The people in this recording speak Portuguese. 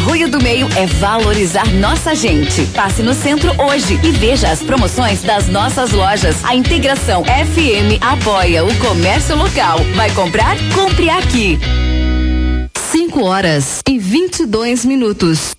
Arroio do Meio é valorizar nossa gente. Passe no centro hoje e veja as promoções das nossas lojas. A Integração FM apoia o comércio local. Vai comprar? Compre aqui. 5 horas e 22 minutos.